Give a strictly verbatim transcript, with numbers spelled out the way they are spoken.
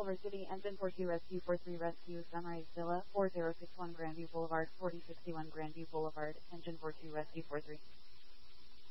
Culver City, engine four two Rescue four three Rescue, Sunrise Villa, four zero six one Grandview Boulevard, forty sixty-one Grandview Boulevard, engine four two Rescue four three.